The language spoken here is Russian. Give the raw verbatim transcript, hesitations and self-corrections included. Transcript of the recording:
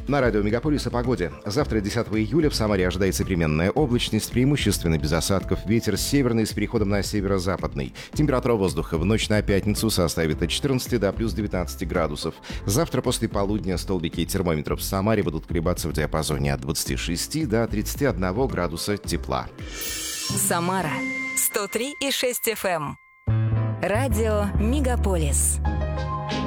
На радио «Мегаполис» о погоде. Завтра, десятого июля, в Самаре ожидается переменная облачность, преимущественно без осадков. Ветер северный с переходом на северо-западный. Температура воздуха в ночь на пятницу составит от четырнадцати до плюс девятнадцати градусов. Завтра после полудня столбики термометров в Самаре будут колебаться в диапазоне от двадцати шести до тридцати одного градуса тепла. Самара сто три и шесть эф эм. Радио «Мегаполис».